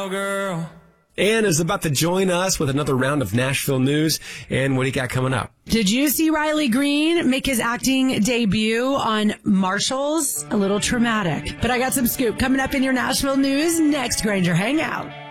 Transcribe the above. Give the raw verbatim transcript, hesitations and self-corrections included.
girl. Ann is about to join us with another round of Nashville news. And what do you got coming up? Did you see Riley Green make his acting debut on Marshalls? A little traumatic. But I got some scoop coming up in your Nashville news next, Granger Hangout.